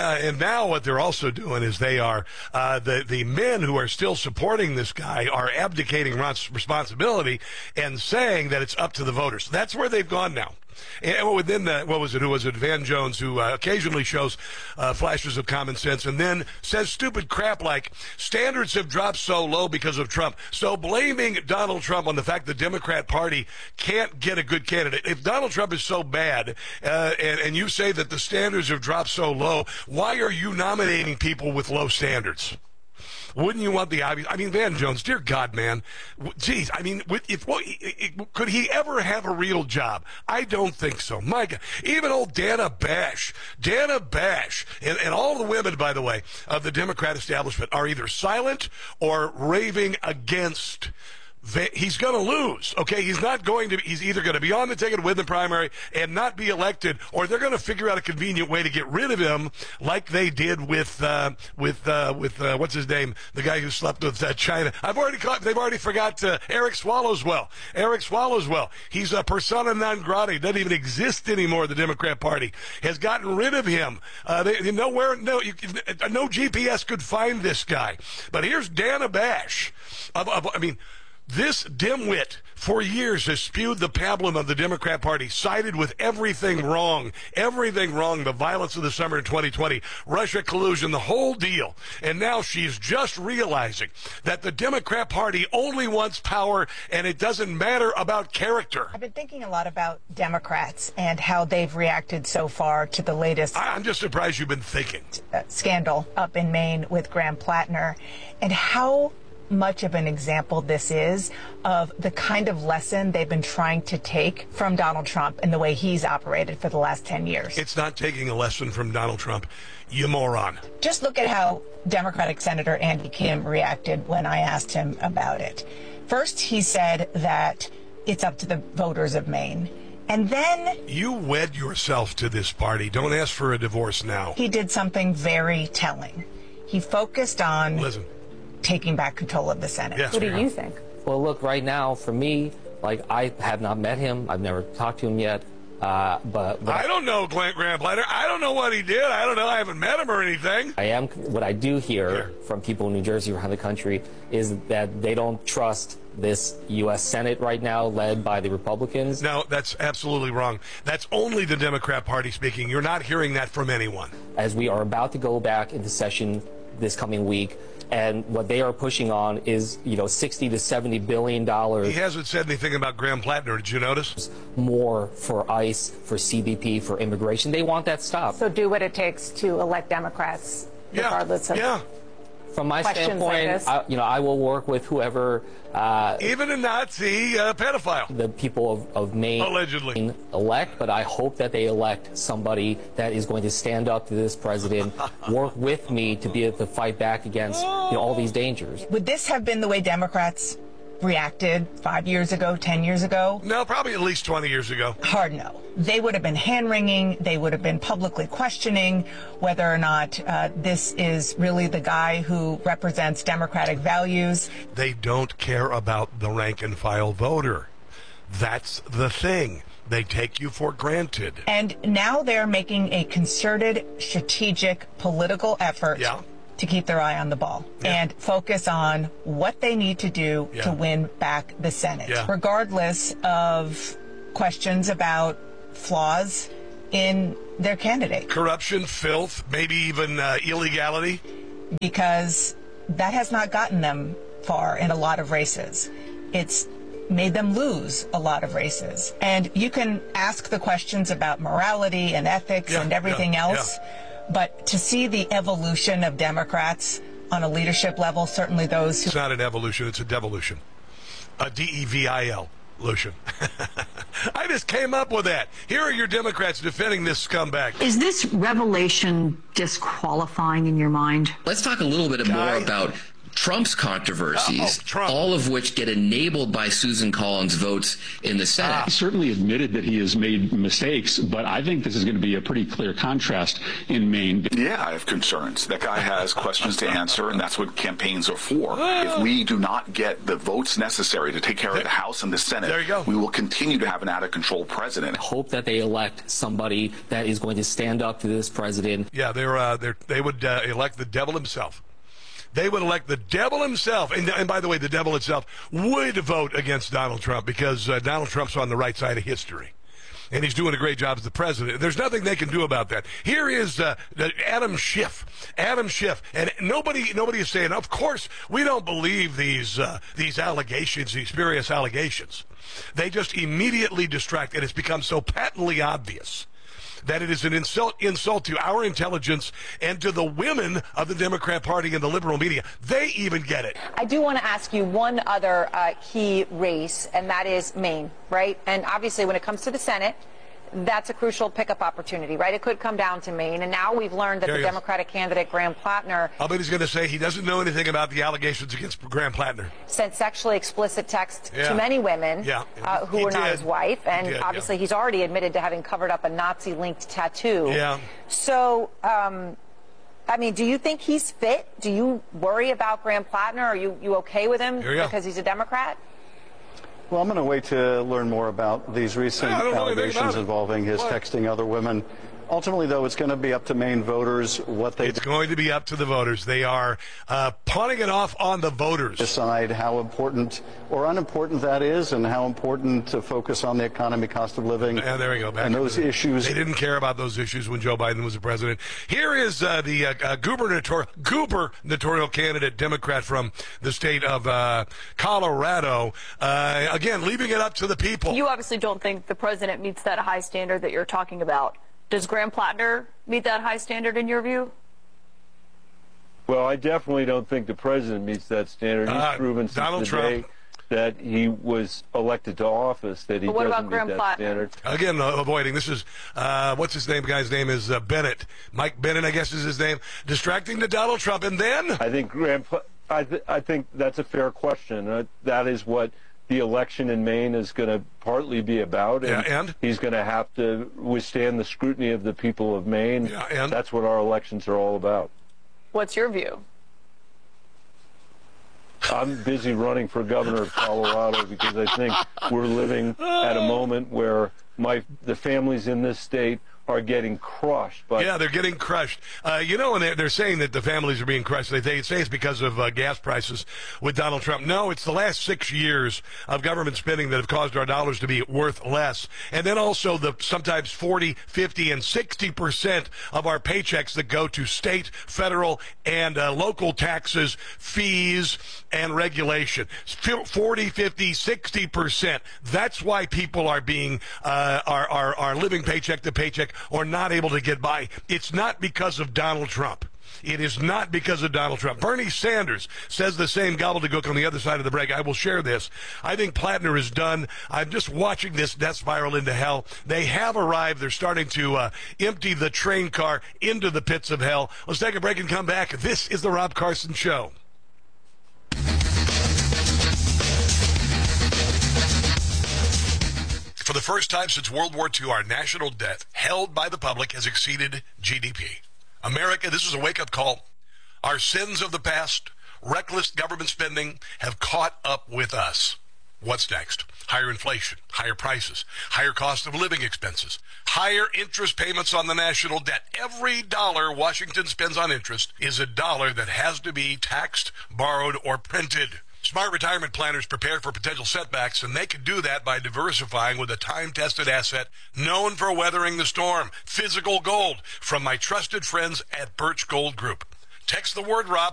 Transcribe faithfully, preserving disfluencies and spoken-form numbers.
Uh, and now what they're also doing is they are, uh, the, the men who are still supporting this guy are abdicating responsibility and saying that it's up to the voters. That's where they've gone now. And within the, what was it, who was it, Van Jones, who uh, occasionally shows uh, flashes of common sense and then says stupid crap like standards have dropped so low because of Trump. So blaming Donald Trump on the fact the Democrat Party can't get a good candidate. If Donald Trump is so bad uh, and, and you say that the standards have dropped so low, why are you nominating people with low standards? Wouldn't you want the obvious? I mean, Van Jones, dear God, man. Geez, I mean, if well, could he ever have a real job? I don't think so. My God. Even old Dana Bash, Dana Bash, and, and all the women, by the way, of the Democrat establishment are either silent or raving against. He's going to lose, okay? He's not going to, he's either going to be on the ticket with the primary and not be elected, or they're going to figure out a convenient way to get rid of him like they did with, uh, with, uh, with, uh, what's his name? The guy who slept with uh, China. I've already caught, they've already forgot uh, Eric Swallowswell. Eric Swallowswell. He's a persona non grata. He doesn't even exist anymore, the Democrat Party. Has gotten rid of him. Uh, they, nowhere, no, you, no G P S could find this guy. But here's Dana Bash. Of, of, I mean, this dimwit for years has spewed the pablum of the Democrat Party, sided with everything wrong, everything wrong, the violence of the summer of twenty twenty, Russia collusion, the whole deal. And now she's just realizing that the Democrat Party only wants power and it doesn't matter about character. I've been thinking a lot about Democrats and how they've reacted so far to the latest I, I'm just surprised you've been thinking. Uh, scandal up in Maine with Graham Plattner, and how much of an example this is of the kind of lesson they've been trying to take from Donald Trump and the way he's operated for the last ten years. It's not taking a lesson from Donald Trump, you moron. Just look at how Democratic Senator Andy Kim reacted when I asked him about it. First, he said that it's up to the voters of Maine. And then you wed yourself to this party. Don't ask for a divorce now. He did something very telling. He focused on Listen. taking back control of the Senate. Yes, what do ma'am. you think? Well, look, right now, for me, like, I have not met him. I've never talked to him yet. Uh, but, but I don't know Glenn Graham Platter. I don't know what he did. I don't know. I haven't met him or anything. I am. What I do hear Here. from people in New Jersey around the country is that they don't trust this U S Senate right now, led by the Republicans. No, that's absolutely wrong. That's only the Democrat Party speaking. You're not hearing that from anyone. As we are about to go back into session this coming week, and what they are pushing on is, you know, sixty to seventy billion dollars. He hasn't said anything about Graham Plattner. Did you notice? More for ICE, for C B P, for immigration. They want that stopped. So do what it takes to elect Democrats, regardless yeah. of yeah. From my questions standpoint, like this. I, you know, I will work with whoever. Uh, Even a Nazi uh, pedophile. The people of, of Maine allegedly elect, but I hope that they elect somebody that is going to stand up to this president, work with me to be able to fight back against, you know, all these dangers. Would this have been the way Democrats reacted five years ago, ten years ago? No, probably at least twenty years ago. Hard no. They would have been hand-wringing. They would have been publicly questioning whether or not uh, this is really the guy who represents Democratic values. They don't care about the rank-and-file voter. That's the thing. They take you for granted. And now they're making a concerted, strategic, political effort yeah. to keep their eye on the ball yeah. and focus on what they need to do yeah. to win back the Senate, yeah. regardless of questions about flaws in their candidate. Corruption, filth, maybe even uh, illegality. Because that has not gotten them far in a lot of races. It's made them lose a lot of races. And you can ask the questions about morality and ethics yeah, and everything yeah, else, yeah. but to see the evolution of Democrats on a leadership level, certainly those who... It's not an evolution, it's a devolution. A D E V I L. Lucian. I just came up with that. Here are your Democrats defending this scumbag. Is this revelation disqualifying in your mind? Let's talk a little bit more Guy. about Trump's controversies, oh, Trump. all of which get enabled by Susan Collins' votes in the Senate. He certainly admitted that he has made mistakes, but I think this is going to be a pretty clear contrast in Maine. Yeah, I have concerns. That guy has questions to answer, and that's what campaigns are for. If we do not get the votes necessary to take care of the House and the Senate, there you go. we will continue to have an out-of-control president. I hope that they elect somebody that is going to stand up to this president. Yeah, they're, uh, they're, they would uh, elect the devil himself. They would elect the devil himself. And, and by the way, the devil itself would vote against Donald Trump because uh, Donald Trump's on the right side of history. And he's doing a great job as the president. There's nothing they can do about that. Here is uh, Adam Schiff. Adam Schiff. And nobody nobody is saying, of course, we don't believe these uh, these allegations, these spurious allegations. They just immediately distract, and it's become so patently obvious that it is an insult insult to our intelligence and to the women of the Democrat Party and the liberal media. They even get it. I do want to ask you one other uh, key race, and that is Maine, right? And obviously when it comes to the Senate, that's a crucial pickup opportunity, right? It could come down to Maine. And now we've learned that there the Democratic candidate, Graham Plattner, I bet he's going to say he doesn't know anything about the allegations against Graham Plattner. sent sexually explicit texts yeah. to many women yeah. uh, who he were did. not his wife. And He did, obviously yeah. he's already admitted to having covered up a Nazi-linked tattoo. Yeah. So, um, I mean, do you think he's fit? Do you worry about Graham Plattner? Are you, you okay with him because he's a Democrat? Well, I'm going to wait to learn more about these recent yeah, allegations involving his what? texting other women. Ultimately, though, it's going to be up to Maine voters what they It's going to be up to the voters. They are uh, pawning it off on the voters. Decide how important or unimportant that is and how important to focus on the economy, cost of living. Yeah, there we go. Back and those the, issues. They didn't care about those issues when Joe Biden was the president. Here is uh, the uh, uh, gubernatorial, gubernatorial candidate, Democrat from the state of uh, Colorado. Uh, again, leaving it up to the people. You obviously don't think the president meets that high standard that you're talking about. Does Graham Plattner meet that high standard in your view? Well, I definitely don't think the president meets that standard. He's uh, proven since Donald the Trump. day that he was elected to office that he but what doesn't about Graham meet that Plattner? standard. Again, uh, avoiding. This is, uh, what's his name? The guy's name is uh, Bennett. Mike Bennett, I guess is his name. Distracting to Donald Trump. And then? I think Graham, I, th- I think that's a fair question. Uh, that is what the election in Maine is going to partly be about, and, yeah, and? he's going to have to withstand the scrutiny of the people of Maine. Yeah, and? That's what our elections are all about. What's your view? I'm busy running for governor of Colorado because I think we're living at a moment where my the families in this state are getting crushed. But yeah, they're getting crushed. Uh, you know, and they're, they're saying that the families are being crushed. They, they say it's because of uh, gas prices with Donald Trump. No, it's the last six years of government spending that have caused our dollars to be worth less. And then also the sometimes forty, fifty, and sixty percent of our paychecks that go to state, federal, and uh, local taxes, fees, and regulation. forty, fifty, sixty percent. That's why people are being, uh, are, are, are living paycheck to paycheck or not able to get by. It's not because of Donald Trump. It is not because of Donald Trump. Bernie Sanders says the same gobbledygook on the other side of the break. I will share this. I think Plattner is done. I'm just watching this death spiral into hell. They have arrived. They're starting to uh, empty the train car into the pits of hell. Let's take a break and come back. This is the Rob Carson Show. For the first time since World War Two, our national debt held by the public has exceeded G D P. America, this is a wake-up call. Our sins of the past, reckless government spending, have caught up with us. What's next? Higher inflation, higher prices, higher cost of living expenses, higher interest payments on the national debt. Every dollar Washington spends on interest is a dollar that has to be taxed, borrowed, or printed. Smart retirement planners prepare for potential setbacks, and they can do that by diversifying with a time-tested asset known for weathering the storm, physical gold, from my trusted friends at Birch Gold Group. Text the word Rob